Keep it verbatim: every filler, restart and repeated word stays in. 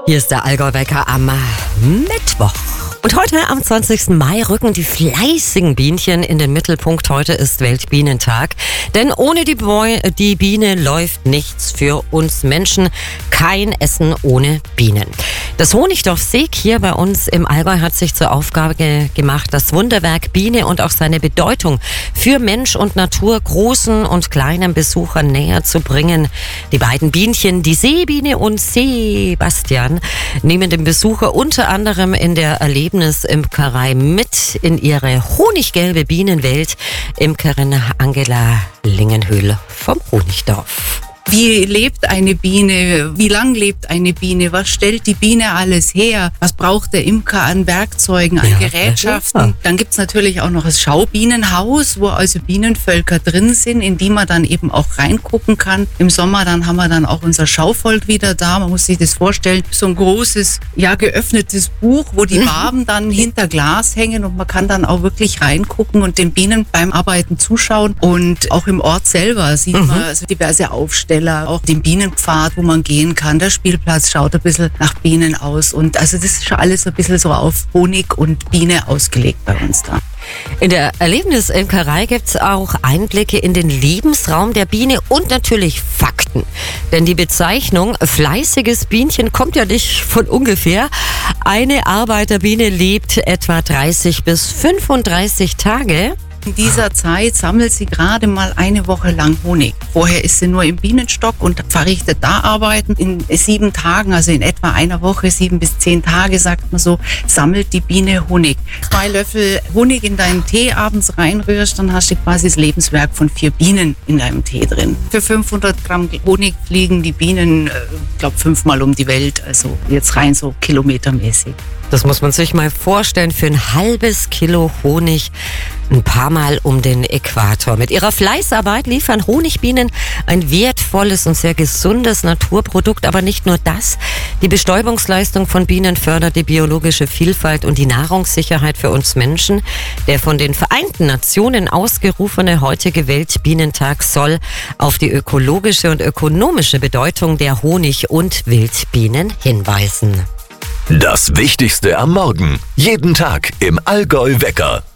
Hier ist der Allgäu-Wecker am Mittwoch. Und heute am zwanzigsten Mai rücken die fleißigen Bienchen in den Mittelpunkt. Heute ist Weltbienentag. Denn ohne die, Boi- die Biene läuft nichts für uns Menschen. Kein Essen ohne Bienen. Das Honigdorf Seeg hier bei uns im Allgäu hat sich zur Aufgabe gemacht, das Wunderwerk Biene und auch seine Bedeutung für Mensch und Natur großen und kleinen Besuchern näher zu bringen. Die beiden Bienchen, die Seebiene und Sebastian, nehmen den Besucher unter anderem in der Erlebnisimkerei mit in ihre honiggelbe Bienenwelt. Imkerin Angela Lingenhöhl vom Honigdorf. Wie lebt eine Biene? Wie lang lebt eine Biene? Was stellt die Biene alles her? Was braucht der Imker an Werkzeugen, an Ja, Gerätschaften? ja. Dann gibt's natürlich auch noch das Schaubienenhaus, wo also Bienenvölker drin sind, in die man dann eben auch reingucken kann. Im Sommer dann haben wir dann auch unser Schauvolk wieder da. Man muss sich das vorstellen, so ein großes, ja geöffnetes Buch, wo die Waben dann hinter Glas hängen und man kann dann auch wirklich reingucken und den Bienen beim Arbeiten zuschauen. Und auch im Ort selber sieht Mhm. man also diverse Aufsteller, auch den Bienenpfad, wo man gehen kann. Der Spielplatz schaut ein bisschen nach Bienen aus. Und also das ist schon alles ein bisschen so auf Honig und Biene ausgelegt bei uns da. In der Erlebnisimkerei gibt's auch Einblicke in den Lebensraum der Biene und natürlich Fakten. Denn die Bezeichnung fleißiges Bienchen kommt ja nicht von ungefähr. Eine Arbeiterbiene lebt etwa dreißig bis fünfunddreißig Tage. In dieser Zeit sammelt sie gerade mal eine Woche lang Honig. Vorher ist sie nur im Bienenstock und verrichtet da Arbeiten. In sieben Tagen, also in etwa einer Woche, sieben bis zehn Tage, sagt man so, sammelt die Biene Honig. Zwei Löffel Honig in deinen Tee abends reinrührst, dann hast du quasi das Lebenswerk von vier Bienen in deinem Tee drin. Für fünfhundert Gramm Honig fliegen die Bienen, ich äh, glaube, fünfmal um die Welt. Also jetzt rein so kilometermäßig. Das muss man sich mal vorstellen, für ein halbes Kilo Honig ein paar Mal um den Äquator. Mit ihrer Fleißarbeit liefern Honigbienen ein wertvolles und sehr gesundes Naturprodukt. Aber nicht nur das. Die Bestäubungsleistung von Bienen fördert die biologische Vielfalt und die Nahrungssicherheit für uns Menschen. Der von den Vereinten Nationen ausgerufene heutige Weltbienentag soll auf die ökologische und ökonomische Bedeutung der Honig- und Wildbienen hinweisen. Das Wichtigste am Morgen. Jeden Tag im Allgäu-Wecker.